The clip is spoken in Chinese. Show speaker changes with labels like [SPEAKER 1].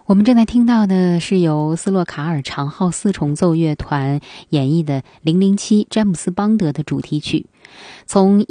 [SPEAKER 1] 我们正在听到的是由斯洛卡尔长号四重奏乐团演绎的007詹姆斯邦德的主题曲。从